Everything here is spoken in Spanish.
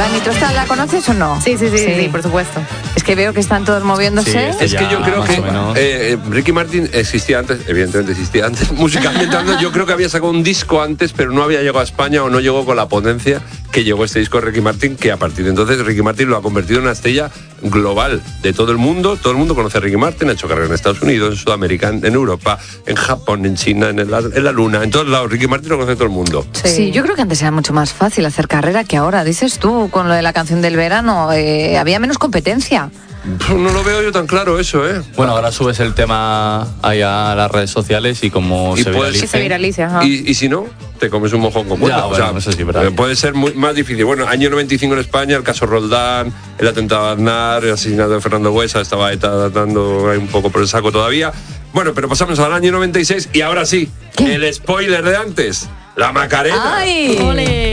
Mi Tostada, ¿la conoces o no? Sí, por supuesto. Es que veo que están todos moviéndose. Sí, es que yo creo que Ricky Martin existía antes, evidentemente existía antes, musicalmente hablando. Yo creo que había sacado un disco antes, pero no había llegado a España o no llegó con la potencia que llegó este disco de Ricky Martin, que a partir de entonces Ricky Martin lo ha convertido en una estrella global de todo el mundo conoce a Ricky Martin, ha hecho carrera en Estados Unidos, en Sudamérica, en Europa, en Japón, en China, en la Luna, en todos lados. Ricky Martin lo conoce todo el mundo. Sí, yo creo que antes era mucho más fácil hacer carrera que ahora. Dices tú, con lo de la canción del verano, había menos competencia. No lo veo yo tan claro eso, ¿eh? Bueno, ahora subes el tema ahí a las redes sociales y como y se viralice. Se viralice, ajá. Y si no, te comes un mojón con cuerda. Bueno, eso sí, verdad. Puede ser más difícil. Bueno, año 95 en España, el caso Roldán, el atentado a Aznar, el asesinato de Fernando Buesa, estaba ETA dando ahí un poco por el saco todavía. Bueno, pero pasamos al año 96 y ahora sí, el spoiler de antes, la Macarena. ¡Ay! ¡Ole!